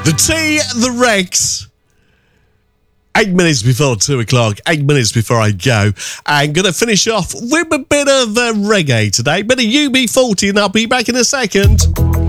The T, the Rex. 8 minutes before 2 o'clock, 8 minutes before I go. I'm going to finish off with a bit of reggae today, bit of UB40, and I'll be back in a second.